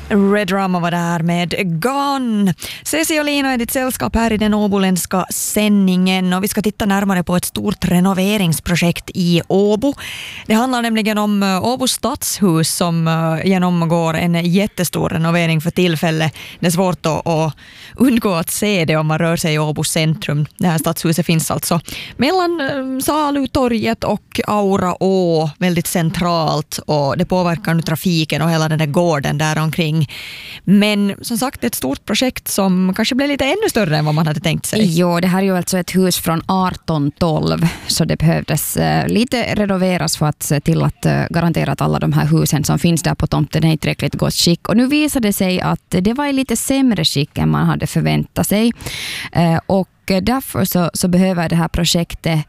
Red Drama var där med Gone. Ceci och Lina är ditt sällskap här i den åboländska sändningen och vi ska titta närmare på ett stort renoveringsprojekt i Åbo. Det handlar nämligen om Åbo stadshus som genomgår en jättestor renovering för tillfället. Det är svårt att undgå att se det om man rör sig i Åbo centrum. Det här stadshuset finns alltså mellan Salutorget och Aura Å, väldigt centralt, och det påverkar nu trafiken och hela den där gården där omkring. Men som sagt, ett stort projekt som kanske blir lite ännu större än vad man hade tänkt sig. Jo, det här är ju alltså ett hus från 1812, så det behövdes lite renoveras för att se till att garantera att alla de här husen som finns där på tomten är i tillräckligt gott skick. Och nu visade det sig att det var i lite sämre skick än man hade förväntat sig. Och därför så behöver det här projektet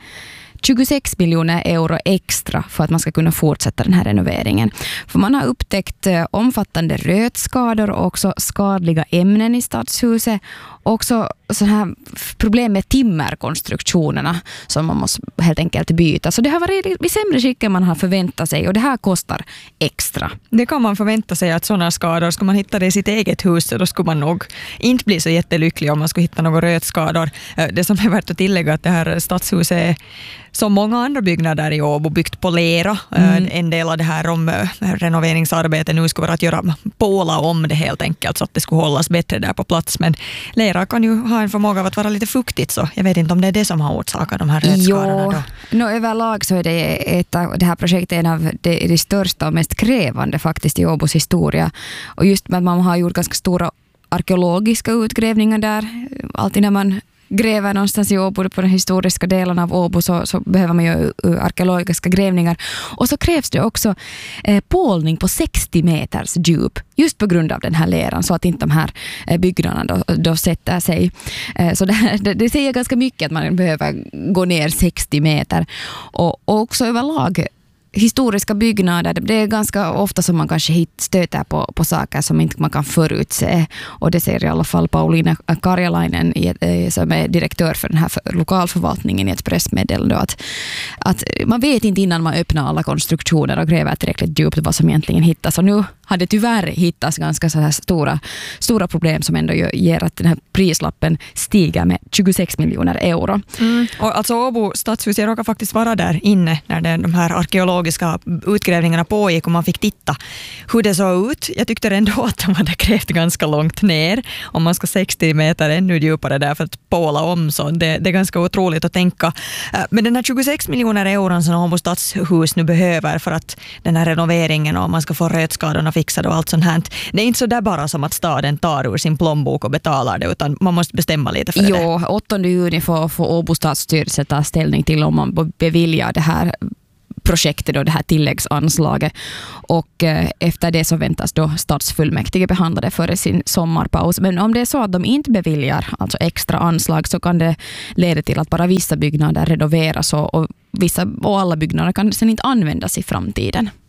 26 miljoner euro extra för att man ska kunna fortsätta den här renoveringen. För man har upptäckt omfattande rötskador och också skadliga ämnen i stadshuset. Och också så här problem med timmerkonstruktionerna som man måste helt enkelt byta. Så det har varit i sämre skick än man har förväntat sig och det här kostar extra. Det kan man förvänta sig, att sådana skador, ska man hitta det i sitt eget hus så då skulle man nog inte bli så jättelycklig om man skulle hitta några rötskador. Det som är värt att tillägga att det här stadshuset är som många andra byggnader i Åbo byggt på lera. En del av det här renoveringsarbetet nu skulle vara att göra påla om det helt enkelt så att det skulle hållas bättre där på plats. Men lera kan ju ha en förmåga av att vara lite fuktigt, så jag vet inte om det är det som har orsakat de här rötskadorna. Överlag så är det här projektet en av de största och mest krävande faktiskt i Åbos historia. Och just med att man har gjort ganska stora arkeologiska utgrävningar där. Alltid när man gräver någonstans i Åbo på den historiska delen av Åbo så behöver man ju arkeologiska grävningar. Och så krävs det också pålning på 60 meters djup just på grund av den här leran så att inte de här byggnaderna då sätter sig. Så det säger ganska mycket att man behöver gå ner 60 meter. Och också överlag historiska byggnader, det är ganska ofta som man kanske stöter på saker som inte man kan förutse. Och det säger i alla fall Pauliina Karjalainen som är direktör för den här lokalförvaltningen i ett pressmeddelande att man vet inte innan man öppnar alla konstruktioner och gräver tillräckligt djupt vad som egentligen hittas. Och nu hade tyvärr hittats ganska så här stora problem som ändå gör att den här prislappen stiger med 26 miljoner euro. Och alltså Åbo stadshus, jag råkar faktiskt vara där inne när de här arkeologiska utgrävningarna pågick och man fick titta hur det såg ut. Jag tyckte ändå att de hade grävt ganska långt ner om man ska 60 meter ännu djupare där för att påla om, så det är ganska otroligt att tänka. Men den här 26 miljoner euro som Åbo stadshus nu behöver för att den här renoveringen och man ska få rötskadorna fixade och allt sånt här, det är inte så där bara som att staden tar ur sin plånbok och betalar det, utan man måste bestämma lite för det. Jo, 8 juni får Åbo stadsstyrelse ta ställning till om man beviljar det här projektet och det här tilläggsanslaget, och efter det så väntas då stadsfullmäktige behandla det före sin sommarpaus. Men om det är så att de inte beviljar alltså extra anslag så kan det leda till att bara vissa byggnader renoveras och alla byggnader kan sen inte användas i framtiden.